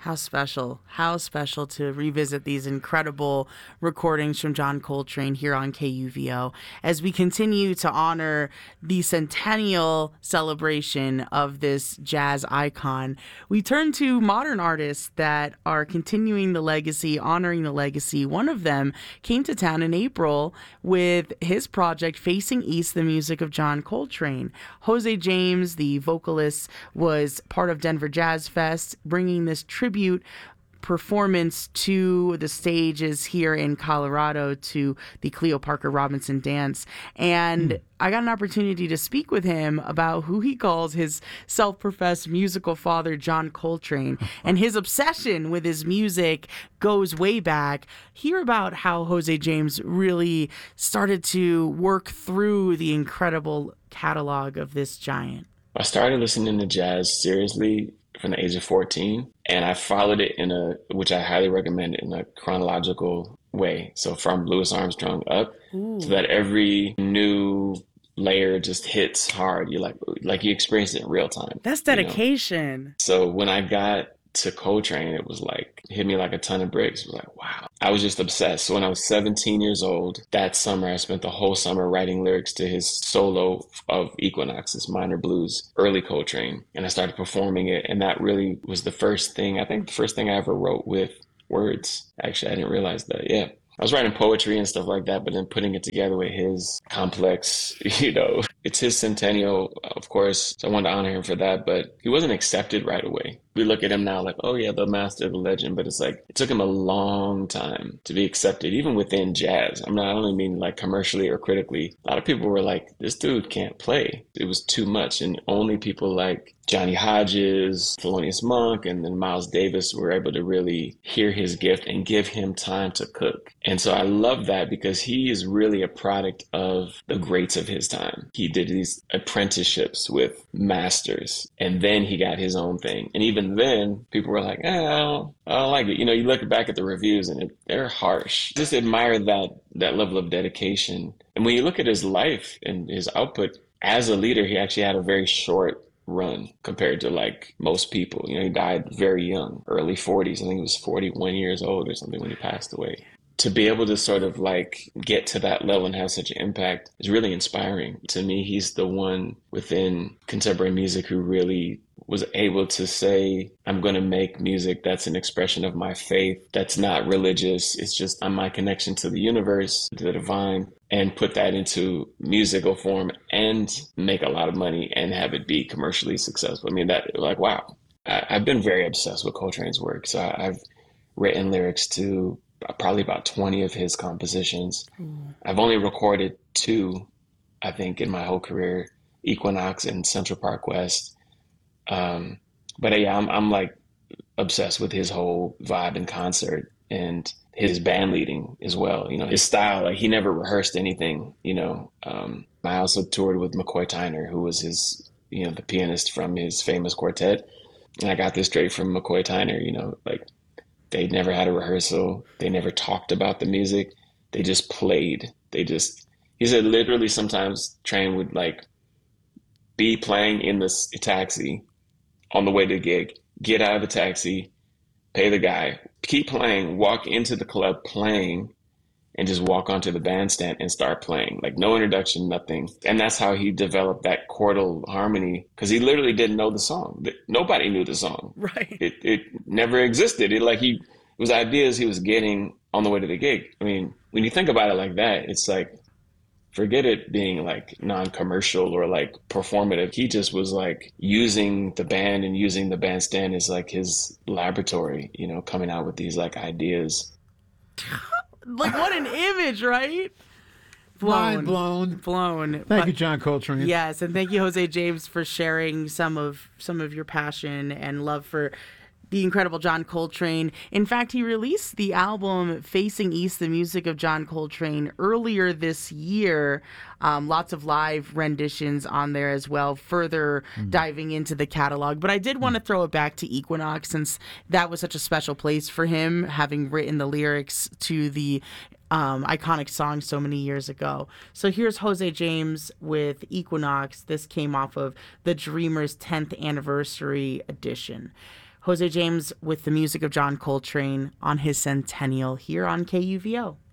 How special to revisit these incredible recordings from John Coltrane here on KUVO as we continue to honor the centennial celebration of this jazz icon. We turn to modern artists that are continuing the legacy, honoring the legacy. One of them came to town in April with his project Facing East, the music of John Coltrane. Jose James, the vocalist, was part of Denver Jazz Fest, bringing this tribute performance to the stages here in Colorado to the Cleo Parker Robinson dance. And I got an opportunity to speak with him about who he calls his self-professed musical father, John Coltrane, and his obsession with his music goes way back. Hear about how Jose James really started to work through the incredible catalog of this giant. I started listening to jazz seriously from the age of 14, and I followed it which I highly recommend, in a chronological way. So from Louis Armstrong up, so that every new layer just hits hard. You like you experience it in real time. That's dedication. So when I got to Coltrane, it was like, hit me like a ton of bricks. It was like, wow. I was just obsessed. So when I was 17 years old, that summer, I spent the whole summer writing lyrics to his solo of Equinox, this minor blues, early Coltrane. And I started performing it. And that really was the first thing I ever wrote with words. Actually, I didn't realize that. Yeah. I was writing poetry and stuff like that, but then putting it together with his complex, it's his centennial, of course. So I wanted to honor him for that, but he wasn't accepted right away. We look at him now like, oh yeah, the master, the legend, but it's like, it took him a long time to be accepted, even within jazz. I don't only mean like commercially or critically. A lot of people were like, this dude can't play. It was too much. And only people like Johnny Hodges, Thelonious Monk, and then Miles Davis were able to really hear his gift and give him time to cook. And so I love that because he is really a product of the greats of his time. He did these apprenticeships with masters, and then he got his own thing. And even then, people were like, I don't like it. You look back at the reviews and they're harsh. Just admire that level of dedication. And when you look at his life and his output as a leader, he actually had a very short run compared to like most people. He died very young, early 40s. I think he was 41 years old or something when he passed away. To be able to sort of like get to that level and have such an impact is really inspiring. To me, he's the one within contemporary music who really was able to say, I'm going to make music that's an expression of my faith, that's not religious. It's just my connection to the universe, to the divine, and put that into musical form and make a lot of money and have it be commercially successful. Wow. I've been very obsessed with Coltrane's work. So I've written lyrics to probably about 20 of his compositions. I've only recorded 2, I think, in my whole career, Equinox and Central Park West. But yeah, I'm like obsessed with his whole vibe in concert and his band leading as well. His style, like he never rehearsed anything, I also toured with McCoy Tyner, who was his, the pianist from his famous quartet. And I got this straight from McCoy Tyner, like they never had a rehearsal. They never talked about the music. They just played. He said literally sometimes Train would like be playing in the taxi on the way to the gig, get out of the taxi, pay the guy, keep playing, walk into the club playing, and just walk onto the bandstand and start playing. Like no introduction, nothing. And that's how he developed that chordal harmony, because he literally didn't know the song. Nobody knew the song. Right. It never existed. It was ideas he was getting on the way to the gig. I mean, when you think about it like that, it's like, forget it being like non-commercial or like performative. He just was like using the band and using the bandstand as like his laboratory, coming out with these like ideas. Like what an image, right? Mind blown. Thank you, John Coltrane. Yes, and thank you, Jose James, for sharing some of your passion and love for the incredible John Coltrane. In fact, he released the album Facing East, the music of John Coltrane, earlier this year. Lots of live renditions on there as well, further diving into the catalog. But I did want to throw it back to Equinox, since that was such a special place for him, having written the lyrics to the iconic song so many years ago. So here's Jose James with Equinox. This came off of the Dreamers 10th anniversary edition. Jose James with the music of John Coltrane on his centennial here on KUVO.